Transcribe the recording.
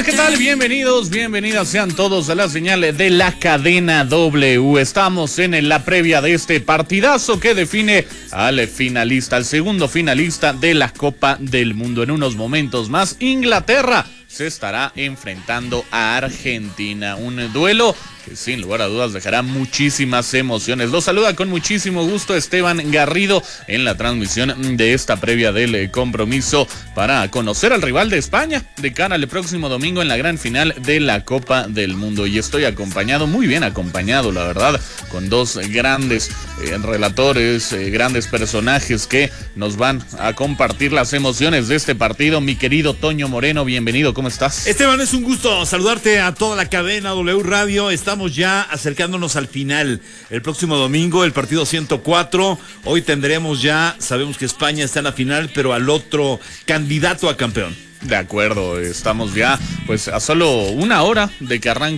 ¿qué tal? Bienvenidos, bienvenidas sean todos a la señal de la cadena W. Estamos en la previa de este partidazo que define al finalista, al segundo finalista de la Copa del Mundo. En unos momentos más, Inglaterra se estará enfrentando a Argentina. Un duelo que sin lugar a dudas dejará muchísimas emociones. Los saluda con muchísimo gusto Esteban Garrido en la transmisión de esta previa del compromiso para conocer al rival de España de cara al próximo domingo en la gran final de la Copa del Mundo. Y estoy acompañado, muy bien acompañado, la verdad, con dos grandes relatores, grandes personajes que nos van a compartir las emociones de este partido. Mi querido Toño Moreno, bienvenido, ¿cómo estás? Esteban, es un gusto saludarte a toda la cadena W Radio. Estamos ya acercándonos al final. El próximo domingo, el partido 104. Hoy tendremos ya, sabemos que España está en la final, pero al otro candidato a campeón. De acuerdo, estamos ya pues a solo una hora de que arranque